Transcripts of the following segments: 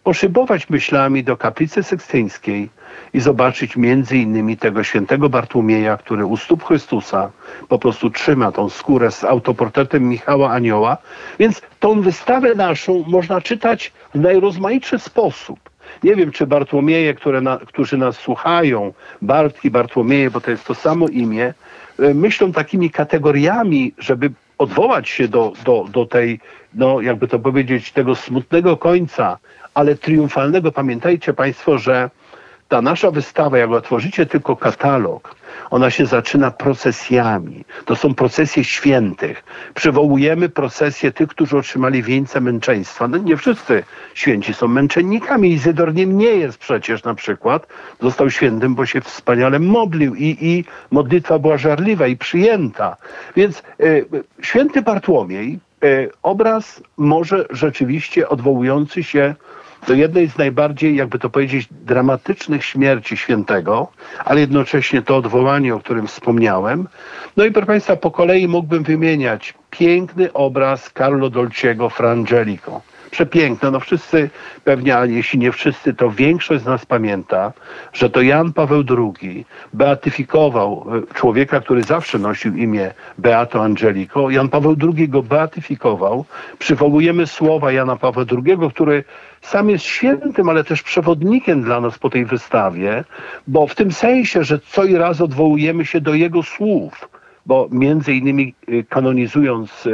poszybować myślami do kaplicy sykstyńskiej i zobaczyć między innymi tego świętego Bartłomieja, który u stóp Chrystusa po prostu trzyma tą skórę z autoportretem Michała Anioła. Więc tą wystawę naszą można czytać w najrozmaitszy sposób. Nie wiem, czy Bartłomieje, którzy nas słuchają, Bartki, Bartłomieje, bo to jest to samo imię, myślą takimi kategoriami, żeby odwołać się do tej, no jakby to powiedzieć, tego smutnego końca, ale triumfalnego. Pamiętajcie Państwo, że ta nasza wystawa, jak otworzycie tylko katalog, ona się zaczyna procesjami. To są procesje świętych. Przywołujemy procesję tych, którzy otrzymali wieńce męczeństwa. No nie wszyscy święci są męczennikami. Izydor nim nie jest przecież na przykład. Został świętym, bo się wspaniale modlił i modlitwa była żarliwa i przyjęta. Więc święty Bartłomiej, obraz może rzeczywiście odwołujący się do jednej z najbardziej, jakby to powiedzieć, dramatycznych śmierci świętego, ale jednocześnie to odwołanie, o którym wspomniałem. No i proszę Państwa, po kolei mógłbym wymieniać piękny obraz Carlo Dolciego Fra Angelico. Przepiękne. No wszyscy pewnie, ale jeśli nie wszyscy, to większość z nas pamięta, że to Jan Paweł II beatyfikował człowieka, który zawsze nosił imię Beato Angelico. Jan Paweł II go beatyfikował. Przywołujemy słowa Jana Pawła II, który sam jest świętym, ale też przewodnikiem dla nas po tej wystawie, bo w tym sensie, że co i raz odwołujemy się do jego słów, bo między innymi kanonizując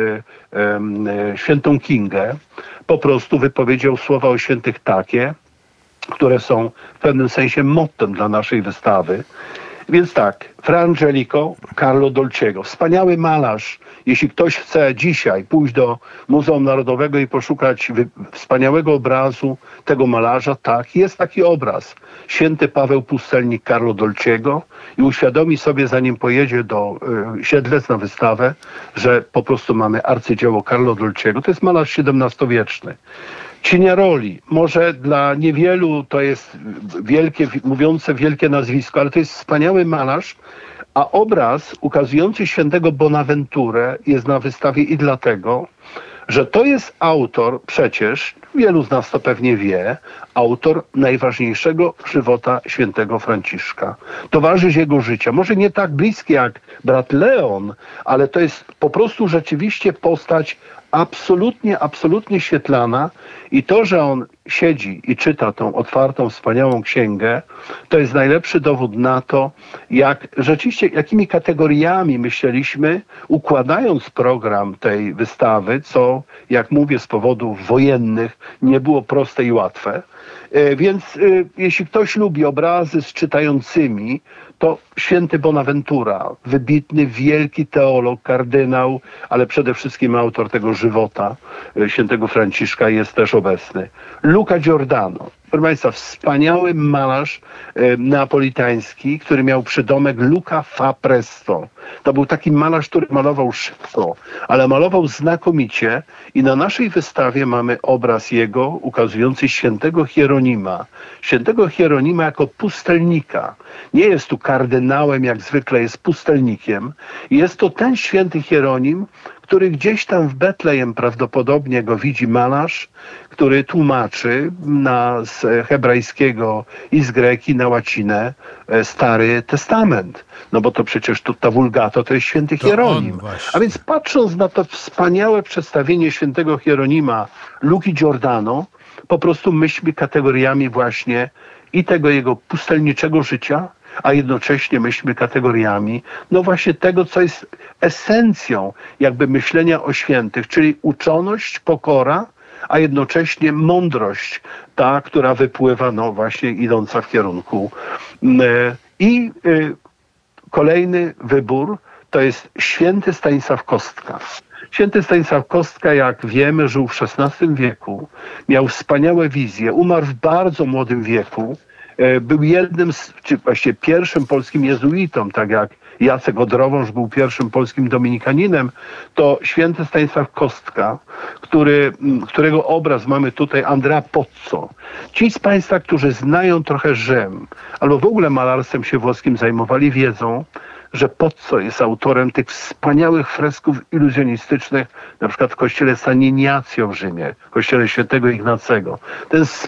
świętą Kingę, po prostu wypowiedział słowa o świętych takie, które są w pewnym sensie mottem dla naszej wystawy. Więc tak, Fra Angelico, Carlo Dolciego, wspaniały malarz. Jeśli ktoś chce dzisiaj pójść do Muzeum Narodowego i poszukać wspaniałego obrazu tego malarza, tak, jest taki obraz. Święty Paweł Pustelnik Carlo Dolciego i uświadomi sobie, zanim pojedzie do Siedlec na wystawę, że po prostu mamy arcydzieło Carlo Dolciego. To jest malarz XVII-wieczny. Cieniaroli, może dla niewielu to jest wielkie, mówiące wielkie nazwisko, ale to jest wspaniały malarz, a obraz ukazujący świętego Bonaventurę jest na wystawie i dlatego, że to jest autor, przecież wielu z nas to pewnie wie, autor najważniejszego żywota świętego Franciszka. Towarzysz jego życia, może nie tak bliski jak brat Leon, ale to jest po prostu rzeczywiście postać absolutnie świetlana i to, że on siedzi i czyta tą otwartą, wspaniałą księgę, to jest najlepszy dowód na to, jak rzeczywiście, jakimi kategoriami myśleliśmy, układając program tej wystawy, co, jak mówię, z powodów wojennych nie było proste i łatwe. Więc jeśli ktoś lubi obrazy z czytającymi, to święty Bonaventura, wybitny, wielki teolog, kardynał, ale przede wszystkim autor tego żywota świętego Franciszka jest też obecny. Luca Giordano, proszę Państwa, wspaniały malarz neapolitański, który miał przydomek Luca fa presto. To był taki malarz, który malował szybko, ale malował znakomicie i na naszej wystawie mamy obraz jego ukazujący świętego Hieronima. Świętego Hieronima jako pustelnika. Nie jest tu kardynałem, jak zwykle jest pustelnikiem. Jest to ten święty Hieronim, który gdzieś tam w Betlejem prawdopodobnie go widzi malarz, który tłumaczy z hebrajskiego i z greki na łacinę Stary Testament. No bo to przecież ta Vulgata to jest święty Hieronim. A więc patrząc na to wspaniałe przedstawienie świętego Hieronima Luki Giordano, po prostu myślmy kategoriami właśnie i tego jego pustelniczego życia, a jednocześnie myślmy kategoriami, no właśnie tego, co jest esencją jakby myślenia o świętych, czyli uczoność, pokora, a jednocześnie mądrość, ta, która wypływa, no właśnie idąca w kierunku. I kolejny wybór to jest święty Stanisław Kostka. Święty Stanisław Kostka, jak wiemy, żył w XVI wieku, miał wspaniałe wizje, umarł w bardzo młodym wieku, był jednym czy właściwie pierwszym polskim jezuitą, tak jak Jacek Odrowąż był pierwszym polskim dominikaninem, to święty Stanisław Kostka, którego obraz mamy tutaj, Andrea Pozzo. Ci z Państwa, którzy znają trochę Rzym, albo w ogóle malarstwem się włoskim zajmowali, wiedzą, że Pozzo jest autorem tych wspaniałych fresków iluzjonistycznych, na przykład w kościele San Ignazio w Rzymie, w kościele świętego Ignacego. Ten